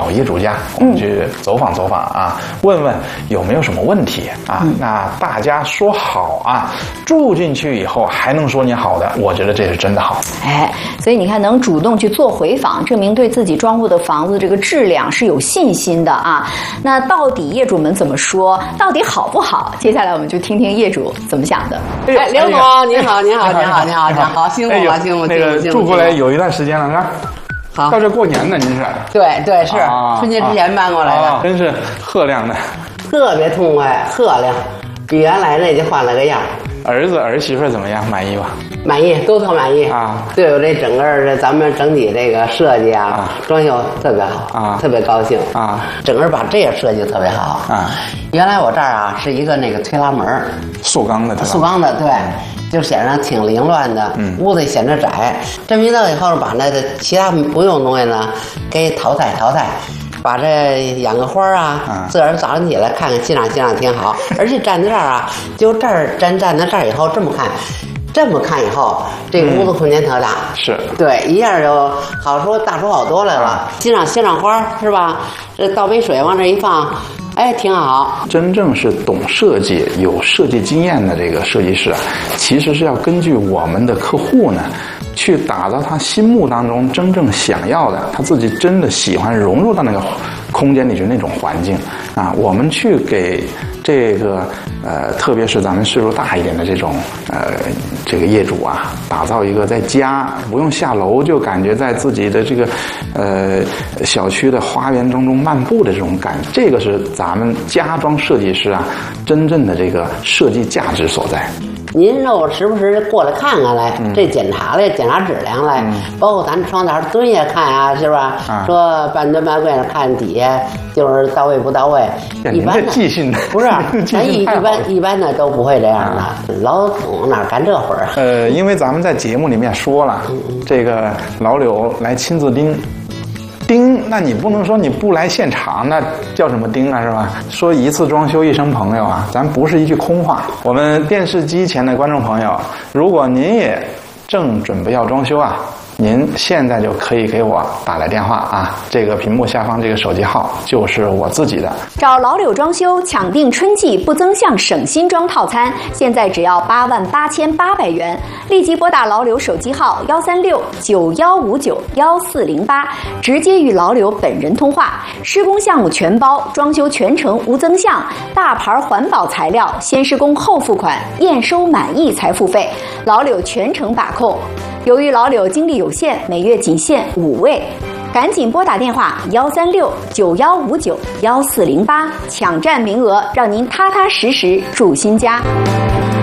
找业主家，我们去走访走访啊，问问有没有什么问题啊。那大家说好啊，住进去以后还能说你好的，我觉得这是真的好。 哎，所以你看，能主动去做回访，证明对自己装潢的房子这个质量是有信心的啊。那到底业主们怎么说？到底好不好？接下来我们就听听业主怎么想的。 哎，刘总，您好，辛苦了，辛苦。 那个住过来有一段时间了，是吧？ 好， 到这过年呢，您是？ 对，是春节之前搬过来的， 真是赫亮的， 特别痛快，赫亮，比原来那就换了个样。 儿子儿媳妇怎么样？满意吧？ 满意，都特满意啊！ 对我这整个咱们整体这个设计啊，装修特别好啊，特别高兴啊！整个把这个设计特别好啊。原来我这儿啊是一个那个推拉门，塑钢的，对。就显得挺凌乱的，屋子显得窄。这么一弄以后，把那个其他不用的东西呢，给淘汰，把这养个花啊，自个儿早上起来看看欣赏挺好。而且站在这儿啊，就这儿站在这儿以后这么看以后，这个屋子空间特大， 是对，一下就大出好多来了。欣赏花是吧？这倒杯水往这一放。哎，挺好。 真正是懂设计、有设计经验的这个设计师啊，其实是要根据我们的客户呢，去打造他心目当中真正想要的，他自己真的喜欢融入到那个空间里去那种环境啊。我们去给这个特别是咱们岁数大一点的这种这个业主啊，打造一个在家不用下楼就感觉在自己的这个小区的花园当中漫步的这种感觉，这个是咱们家装设计师啊真正的这个设计价值所在。 您让我时不时过来看看来，这检查质量来，包括咱窗台蹲下看啊，是吧？说半蹲半跪着看底下就是到位不到位。一般的记性不是，咱一般的都不会这样的，老总哪干这会儿？ 因为咱们在节目里面说了，这个老柳来亲自盯，那你不能说你不来现场，那叫什么盯啊，是吧？说一次装修一生朋友啊，咱不是一句空话。我们电视机前的观众朋友，如果您也正准备要装修啊，您现在就可以给我打来电话啊，这个屏幕下方这个手机号就是我自己的。 找老柳装修抢定春季不增项省新装套餐，现在只要88800元，立即拨打老柳手机号13691591408，直接与老柳本人通话。施工项目全包，装修全程无增项，大牌环保材料，先施工后付款，验收满意才付费，老柳全程把控。由于老柳精力有限，每月仅限5位，赶紧拨打电话13691591408，抢占名额，让您踏踏实实住新家。